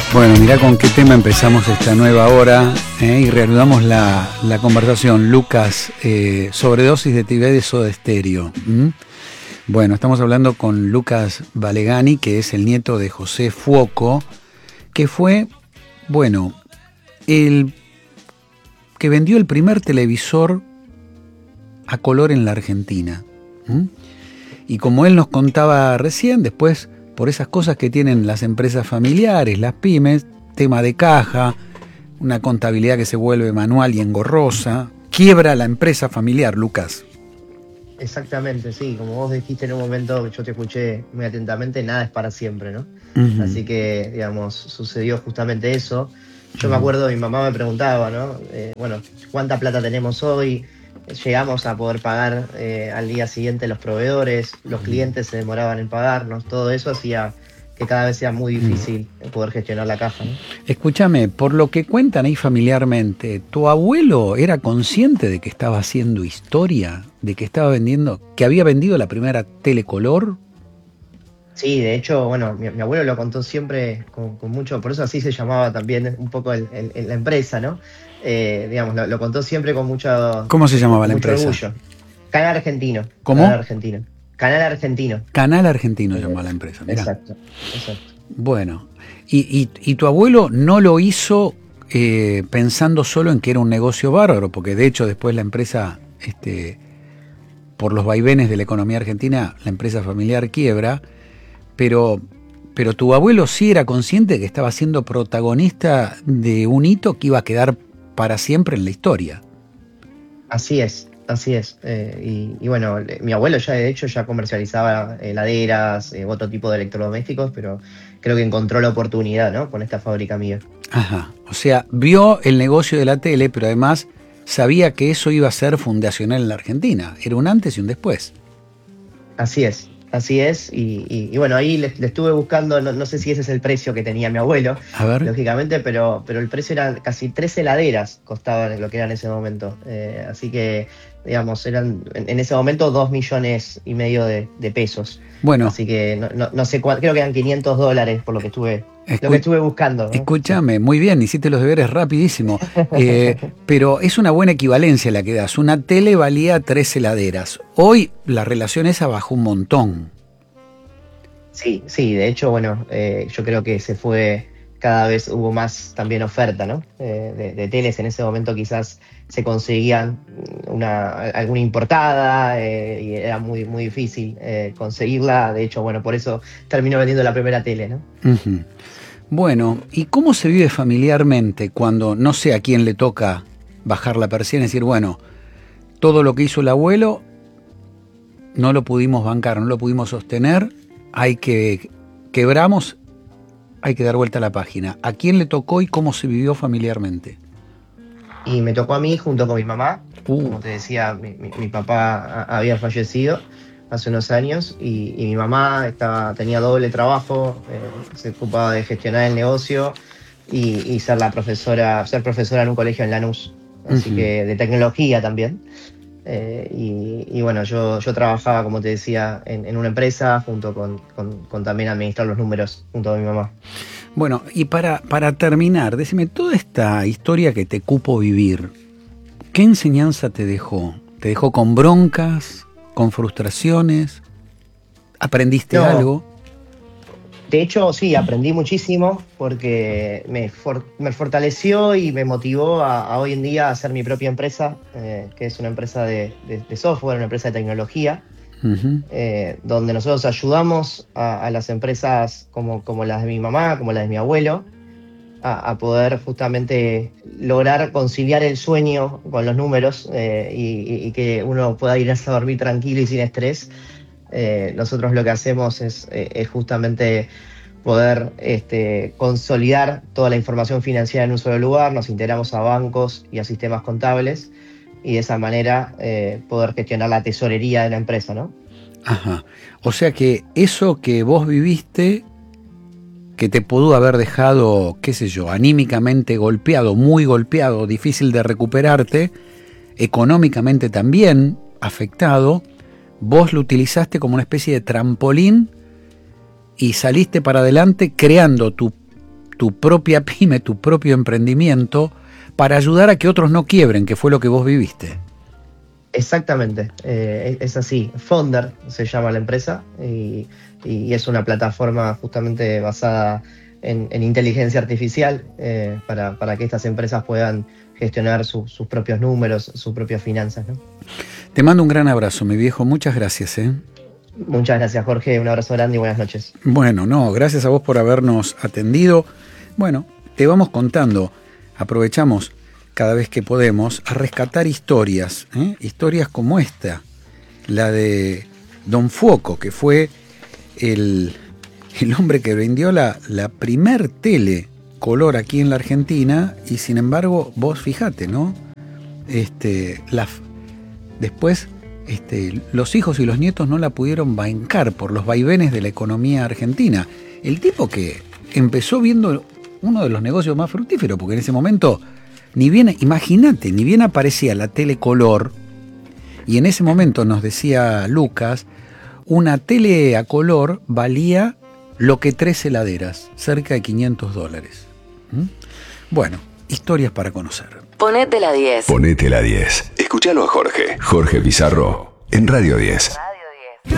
Bueno, mirá con qué tema empezamos esta nueva hora y reanudamos la conversación. Lucas, sobredosis de Tibet de Soda Stereo. Bueno, estamos hablando con Lucas Valegani, que es el nieto de José Fuoco, que fue, bueno, el que vendió el primer televisor a color en la Argentina. Y como él nos contaba recién, después, por esas cosas que tienen las empresas familiares, las pymes, tema de caja, una contabilidad que se vuelve manual y engorrosa, quiebra la empresa familiar, Lucas. Exactamente, sí, como vos dijiste en un momento, yo te escuché muy atentamente, nada es para siempre, ¿no? Así que, digamos, sucedió justamente eso. Yo me acuerdo, mi mamá me preguntaba, ¿no? Bueno, ¿cuánta plata tenemos hoy? Llegamos a poder pagar al día siguiente los proveedores, los clientes se demoraban en pagarnos, todo eso hacía que cada vez sea muy difícil poder gestionar la caja, ¿no? Escúchame, por lo que cuentan ahí familiarmente, ¿tu abuelo era consciente de que estaba haciendo historia? ¿De que estaba vendiendo, que había vendido la primera telecolor? Sí, de hecho, bueno, mi abuelo lo contó siempre con mucho, por eso así se llamaba también un poco la empresa, ¿no? Digamos, lo contó siempre con mucho... ¿Cómo se llamaba la mucho empresa? orgullo. Canal Argentino. ¿Cómo? Canal Argentino. Canal Argentino. Canal Argentino llamó a la empresa, mirá. Exacto. Bueno, y tu abuelo no lo hizo pensando solo en que era un negocio bárbaro, porque de hecho después la empresa, por los vaivenes de la economía argentina, la empresa familiar quiebra, pero tu abuelo sí era consciente de que estaba siendo protagonista de un hito que iba a quedar para siempre en la historia. Así es. Y bueno, mi abuelo ya de hecho ya comercializaba heladeras, otro tipo de electrodomésticos, pero creo que encontró la oportunidad, ¿no? Con esta fábrica mía. Ajá, o sea, vio el negocio de la tele, pero además sabía que eso iba a ser fundacional en la Argentina. Era un antes y un después. Así es, y bueno, ahí le estuve buscando, no sé si ese es el precio que tenía mi abuelo, A ver. lógicamente, pero el precio era casi 3 heladeras costaban lo que era en ese momento, así que, digamos, eran en ese momento 2,5 millones de pesos. Bueno. Así que no sé cuánto, creo que eran $500 por lo que estuve buscando, ¿no? Escúchame, muy bien, hiciste los deberes rapidísimo, pero es una buena equivalencia la que das. Una tele valía 3 heladeras. Hoy la relación esa bajó un montón. Sí, de hecho, bueno, yo creo que cada vez hubo más también oferta, ¿no? De teles. En ese momento quizás se conseguían alguna importada y era muy, muy difícil conseguirla. De hecho, bueno, por eso terminó vendiendo la primera tele, ¿no? Uh-huh. Bueno, ¿y cómo se vive familiarmente cuando no sé a quién le toca bajar la persiana y decir, bueno, todo lo que hizo el abuelo no lo pudimos bancar, no lo pudimos sostener, quebramos, hay que dar vuelta a la página? ¿A quién le tocó y cómo se vivió familiarmente? Y me tocó a mí junto con mi mamá. Como te decía, mi papá había fallecido hace unos años y mi mamá tenía doble trabajo, se ocupaba de gestionar el negocio y ser profesora en un colegio en Lanús, así que de tecnología también. Y bueno, yo trabajaba, como te decía, en una empresa junto con también administrar los números junto a mi mamá. Bueno, y para terminar, decime, toda esta historia que te cupo vivir, ¿qué enseñanza te dejó? ¿Te dejó con broncas, con frustraciones? ¿Aprendiste algo? De hecho, sí, aprendí muchísimo porque me fortaleció y me motivó a hoy en día a hacer mi propia empresa, que es una empresa de software, una empresa de tecnología, donde nosotros ayudamos a las empresas como las de mi mamá, como las de mi abuelo, a poder justamente lograr conciliar el sueño con los números y que uno pueda irse a dormir tranquilo y sin estrés. Nosotros lo que hacemos es justamente poder consolidar toda la información financiera en un solo lugar. Nos integramos a bancos y a sistemas contables y de esa manera poder gestionar la tesorería de la empresa, ¿no? Ajá. O sea que eso que vos viviste, que te pudo haber dejado, qué sé yo, anímicamente golpeado, muy golpeado, difícil de recuperarte, económicamente también afectado, vos lo utilizaste como una especie de trampolín y saliste para adelante creando tu tu propia pyme, tu propio emprendimiento, para ayudar a que otros no quiebren, que fue lo que vos viviste. Exactamente, es así. Founder se llama la empresa y es una plataforma justamente basada en inteligencia artificial para que estas empresas puedan gestionar sus propios números, sus propias finanzas, ¿no? Te mando un gran abrazo, mi viejo. Muchas gracias. Muchas gracias, Jorge. Un abrazo grande y buenas noches. Bueno, no, gracias a vos por habernos atendido. Bueno, te vamos contando. Aprovechamos cada vez que podemos a rescatar historias, historias como esta, la de Don Fuoco, que fue el hombre que vendió la primer tele color aquí en la Argentina, y sin embargo, vos fijate, ¿no? Después los hijos y los nietos no la pudieron bancar por los vaivenes de la economía argentina. El tipo que empezó viendo uno de los negocios más fructíferos, porque en ese momento ni bien aparecía la tele color, y en ese momento nos decía Lucas, una tele a color valía lo que 3 heladeras, cerca de $500. Bueno, historias para conocer. Ponete la 10. Ponete la 10. Escúchalo a Jorge Pizarro en Radio 10.